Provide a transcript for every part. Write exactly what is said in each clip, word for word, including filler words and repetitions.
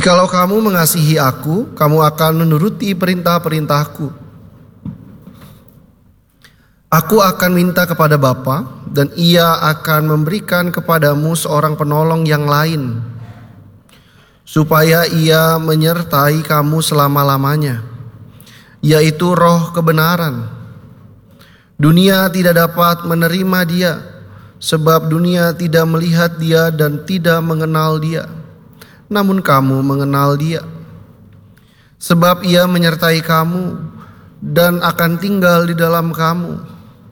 Jikalau kamu mengasihi aku, kamu akan menuruti perintah-perintahku. Aku akan minta kepada Bapa, dan Ia akan memberikan kepadamu seorang penolong yang lain, supaya Ia menyertai kamu selama-lamanya, yaitu Roh kebenaran. Dunia tidak dapat menerima Dia, sebab dunia tidak melihat Dia dan tidak mengenal Dia. Namun kamu mengenal Dia, sebab Ia menyertai kamu dan akan tinggal di dalam kamu.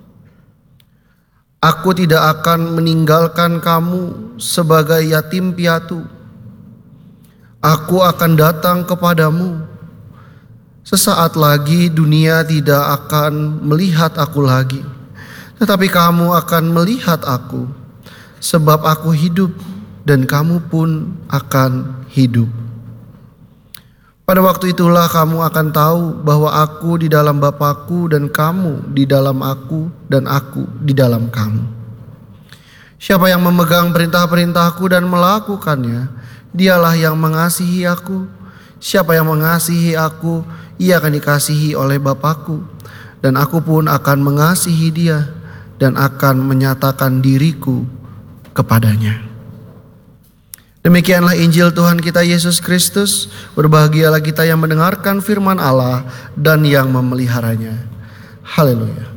Aku tidak akan meninggalkan kamu sebagai yatim piatu. Aku akan datang kepadamu. Sesaat lagi dunia tidak akan melihat aku lagi, tetapi kamu akan melihat aku, sebab aku hidup dan kamu pun akan hidup. Pada waktu itulah kamu akan tahu bahwa aku di dalam Bapa-Ku dan kamu di dalam aku dan aku di dalam kamu. Siapa yang memegang perintah-perintahku dan melakukannya, dialah yang mengasihi aku. Siapa yang mengasihi aku, ia akan dikasihi oleh Bapa-Ku, dan aku pun akan mengasihi dia dan akan menyatakan diriku kepadanya. Demikianlah Injil Tuhan kita Yesus Kristus. Berbahagialah kita yang mendengarkan firman Allah dan yang memeliharanya. Haleluya.